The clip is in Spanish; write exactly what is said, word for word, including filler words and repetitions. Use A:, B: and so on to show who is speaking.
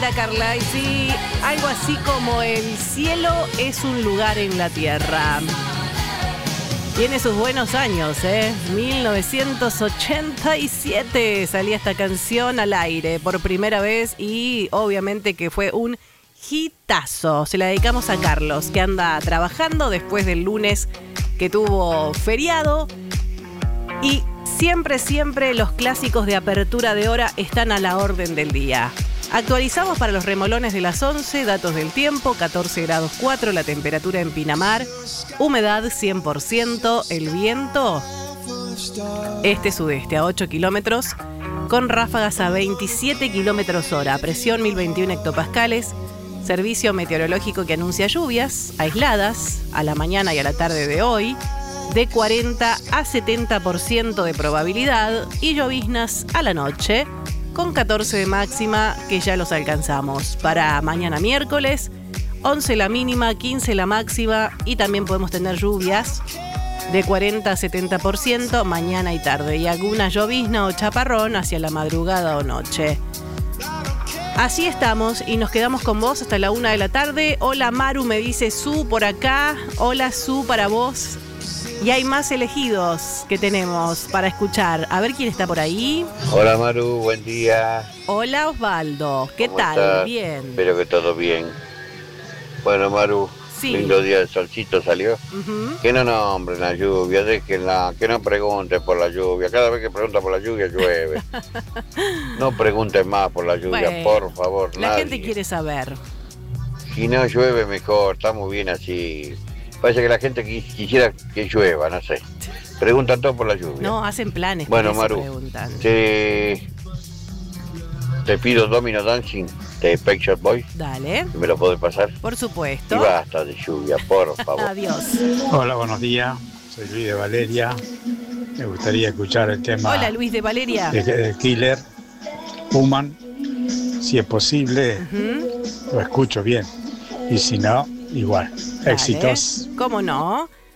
A: Hola Carla, y sí, algo así como el cielo es un lugar en la tierra. Tiene sus buenos años, ¿eh? mil novecientos ochenta y siete salía esta canción al aire por primera vez y obviamente que fue un hitazo. Se la dedicamos a Carlos, que anda trabajando después del lunes que tuvo feriado. Y siempre, siempre los clásicos de apertura de hora están a la orden del día. Actualizamos para los remolones de las once, datos del tiempo, catorce grados cuatro, la temperatura en Pinamar, humedad cien por ciento, el viento este-sudeste a ocho kilómetros, con ráfagas a veintisiete kilómetros hora, presión mil veintiuno hectopascales, servicio meteorológico que anuncia lluvias aisladas a la mañana y a la tarde de hoy, de cuarenta a setenta por ciento de probabilidad y lloviznas a la noche, con catorce de máxima, que ya los alcanzamos. Para mañana miércoles, once la mínima, quince la máxima y también podemos tener lluvias de cuarenta a setenta por ciento mañana y tarde y alguna llovizna o chaparrón hacia la madrugada o noche. Así estamos y nos quedamos con vos hasta la una de la tarde. Hola Maru, me dice Su por acá. Hola Su para vos. Y hay más elegidos que tenemos para escuchar. A ver quién está por ahí.
B: Hola Maru, buen día.
A: Hola Osvaldo, ¿qué
B: ¿Cómo
A: tal?
B: estás?
A: Bien.
B: Espero que todo bien. Bueno Maru,
A: Sí.
B: lindo día, el solcito salió.
A: Uh-huh.
B: Que no nombren la lluvia, déjenla, que no pregunten por la lluvia. Cada vez que preguntan por la lluvia, llueve. No pregunten más por la lluvia,
A: Bueno,
B: por favor,
A: la
B: nadie.
A: gente quiere saber.
B: Si no llueve mejor, estamos bien así. Parece que la gente quis- quisiera que llueva, no sé. Preguntan todo por la lluvia.
A: No, hacen planes.
B: Bueno,
A: por eso
B: Maru,
A: preguntan.
B: te, te pido Domino Dancing de Pet Shop Boys.
A: Dale,
B: ¿Me lo podés pasar?
A: por supuesto.
B: Y basta de lluvia, por favor.
A: Adiós.
C: Hola, buenos días. Soy Luis de Valeria. Me gustaría escuchar el tema
A: Hola Luis de Valeria.
C: de, de Killer, Human. Si es posible,
A: Ujú.
C: lo escucho bien. Y si no, igual.
A: Dale.
C: Éxitos.
A: ¿Cómo no?